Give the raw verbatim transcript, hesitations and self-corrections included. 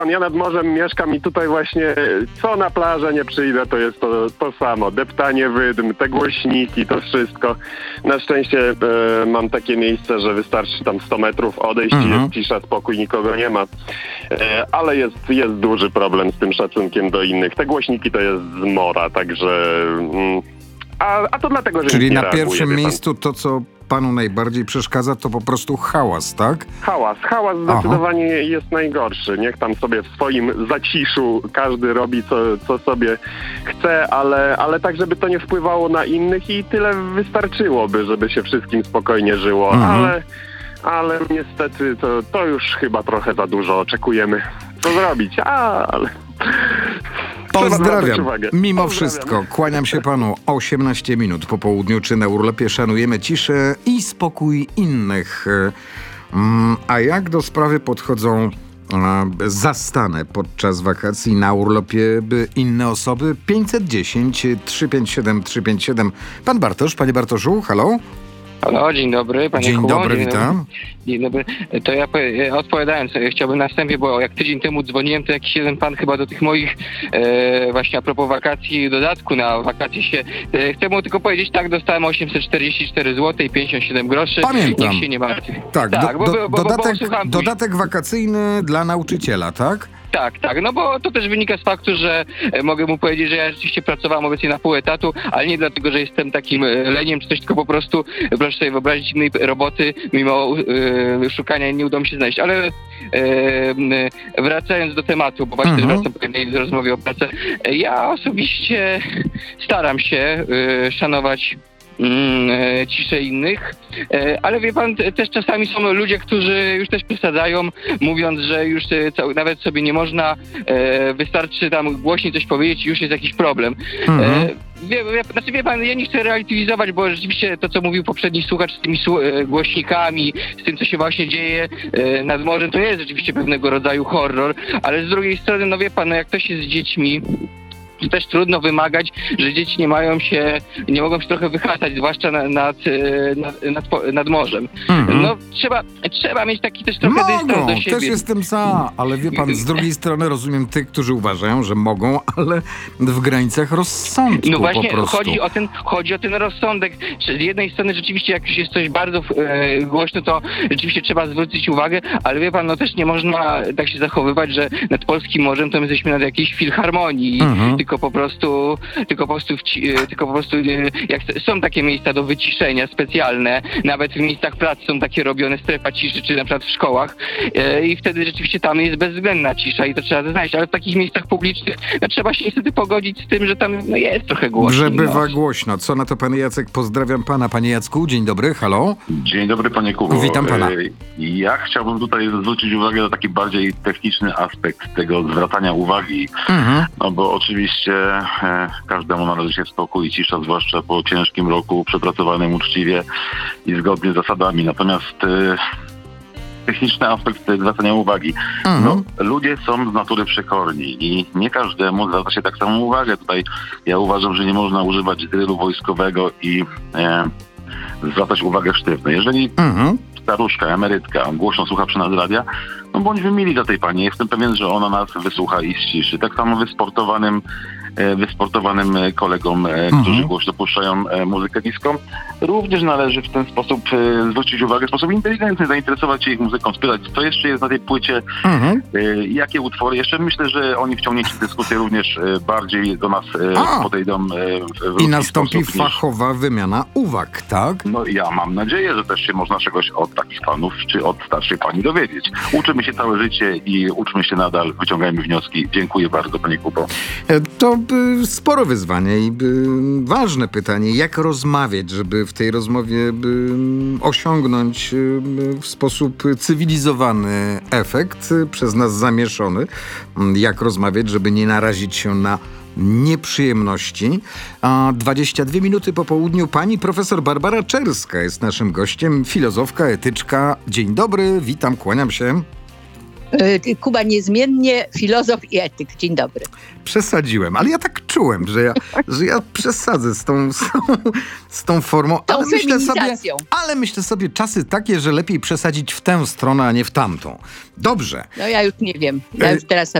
Ja nad morzem mieszkam i tutaj właśnie co na plażę nie przyjdę, to jest to, to samo. Deptanie wydm, te głośniki, to wszystko. Na szczęście e, mam takie miejsce, że wystarczy tam sto metrów odejść i Mhm. jest cisza, spokój, nikogo nie ma. E, ale jest, jest duży problem z tym szacunkiem do innych. Te głośniki to jest zmora, także... Mm, a, a to dlatego, że Czyli nikt nie na reaguje, pierwszym wie pan. miejscu to, co panu najbardziej przeszkadza, to po prostu hałas, tak? Hałas. Hałas zdecydowanie jest najgorszy. Niech tam sobie w swoim zaciszu każdy robi co, co sobie chce, ale, ale tak, żeby to nie wpływało na innych i tyle wystarczyłoby, żeby się wszystkim spokojnie żyło. Mhm. Ale, ale niestety to, to już chyba trochę za dużo oczekujemy. Co zrobić? A, ale... Trzeba zwracać Pozdrawiam. uwagę. Mimo Pozdrawiam. wszystko, kłaniam się panu osiemnaście minut po południu, czy na urlopie szanujemy ciszę i spokój innych. Mm, A jak do sprawy podchodzą e, zastane podczas wakacji na urlopie by inne osoby? pięćset dziesięć, trzysta pięćdziesiąt siedem, trzysta pięćdziesiąt siedem. Pan Bartosz, panie Bartoszu, halo? Halo, dzień dobry, panie Dzień Kubo. dobry, witam. Dzień dobry. To ja powie- odpowiadając, e, chciałbym na wstępie, bo jak tydzień temu dzwoniłem, to jakiś jeden pan chyba do tych moich e, właśnie a propos wakacji, dodatku na wakacje się, e, chcę mu tylko powiedzieć, tak, dostałem osiemset czterdzieści cztery złote i pięćdziesiąt siedem groszy. Pamiętam. Niech się nie martwi. Tak, tak do, bo, do, bo, bo, bo dodatek, słucham później. dodatek wakacyjny dla nauczyciela, tak? Tak, tak, no bo to też wynika z faktu, że e, mogę mu powiedzieć, że ja rzeczywiście pracowałem obecnie na pół etatu, ale nie dlatego, że jestem takim e, leniem czy coś, tylko po prostu e, proszę sobie wyobrazić innej roboty, mimo e, szukania nie udało mi się znaleźć. Ale e, e, wracając do tematu, bo właśnie Mhm. wracam po jednej rozmowie o pracy, e, ja osobiście staram się e, szanować Mm, e, ciszę innych, e, ale wie pan, te- też czasami są ludzie, którzy już też przesadzają, mówiąc, że już e, cał- nawet sobie nie można, e, wystarczy tam głośniej coś powiedzieć i już jest jakiś problem. Mhm. E, wie, wie, znaczy wie pan, ja nie chcę relatywizować, bo rzeczywiście to, co mówił poprzedni słuchacz z tymi słu- e, głośnikami, z tym, co się właśnie dzieje e, nad morzem, to jest rzeczywiście pewnego rodzaju horror, ale z drugiej strony, no wie pan, no jak ktoś jest z dziećmi, to też trudno wymagać, że dzieci nie mają się, nie mogą się trochę wychasać, zwłaszcza na, nad, e, nad, nad, po- nad morzem. Mhm. No trzeba, trzeba mieć taki też trochę dystans Mogą, do siebie. też jestem za, ale wie pan, z drugiej strony rozumiem tych, którzy uważają, że mogą, ale w granicach rozsądku No właśnie, po prostu. chodzi o ten, chodzi o ten rozsądek. Czy z jednej strony rzeczywiście jak już jest coś bardzo e, głośno, to rzeczywiście trzeba zwrócić uwagę, ale wie pan, no też nie można tak się zachowywać, że nad polskim morzem to my jesteśmy nad jakiejś filharmonii, Mhm. tylko po prostu, tylko po prostu, wci, e, tylko po prostu e, jak są takie miejsca do wyciszenia specjalne, nawet w miejscach pracy są takie robione strefa ciszy, czy na przykład w szkołach e, i wtedy rzeczywiście tam jest bezwzględna cisza i to trzeba znaleźć, ale w takich miejscach publicznych no, trzeba się niestety pogodzić z tym, że tam no, jest trochę głośno. Że bywa no. głośno. Co na to pan Jacek? Pozdrawiam pana. Panie Jacku, dzień dobry, halo. Dzień dobry, panie Kubo. Witam pana. E, Ja chciałbym tutaj zwrócić uwagę na taki bardziej techniczny aspekt tego zwracania uwagi, Mhm. no bo oczywiście e, każdemu należy się spokój i cisza, zwłaszcza po ciężkim roku przepracowanym uczciwie i zgodnie z zasadami. Natomiast e, techniczny aspekt zwracania uwagi. Mhm. No, ludzie są z natury przekorni i nie każdemu zwraca się tak samą uwagę. Tutaj ja uważam, że nie można używać drylu wojskowego i e, zwracać uwagę sztywno. Jeżeli Mhm. staruszka, emerytka głośno słucha przy nas radia, no bądźmy mili dla tej pani. Jestem pewien, że ona nas wysłucha i ściszy. Tak samo wysportowanym, e, wysportowanym e, kolegom, e, Mhm. którzy głośno puszczają e, muzykę disco, również należy w ten sposób e, zwrócić uwagę, w sposób inteligentny, zainteresować się ich muzyką, spytać, co jeszcze jest na tej płycie, Mhm. e, jakie utwory. Jeszcze myślę, że oni wciągnięci w dyskusję również e, bardziej do nas e, A. podejdą e, w, w I ludzki nastąpi sposób niż- fachowa wymiana uwag, tak? No ja mam nadzieję, że też się można czegoś od takich panów czy od starszej pani dowiedzieć. Uczymy się całe życie i uczmy się nadal, wyciągajmy wnioski. Dziękuję bardzo, panie Kubo. E, To y, sporo wyzwanie i y, ważne pytanie, jak rozmawiać, żeby w tej rozmowie y, osiągnąć y, w sposób cywilizowany efekt, y, przez nas zamieszony. Mm, Jak rozmawiać, żeby nie narazić się na nieprzyjemności. A dwadzieścia dwie minuty po południu pani profesor Barbara Czerska jest naszym gościem, filozofka, etyczka. Dzień dobry, witam, kłaniam się. Y, Kuba Niezmiennie, filozof i etyk. Dzień dobry. Przesadziłem, ale ja tak czułem, że ja, że ja przesadzę z tą, z tą, z tą formą. Tą Ale myślę, sobie, feminizacją. ale myślę sobie, czasy takie, że lepiej przesadzić w tę stronę, a nie w tamtą. Dobrze. No ja już nie wiem. Ja Y, już teraz